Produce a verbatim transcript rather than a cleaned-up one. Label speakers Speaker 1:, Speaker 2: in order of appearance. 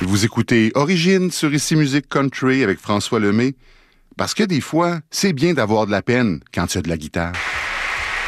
Speaker 1: Vous écoutez Origine sur Ici Musique Country avec François Lemay, parce que des fois, c'est bien d'avoir de la peine quand il y a de la guitare.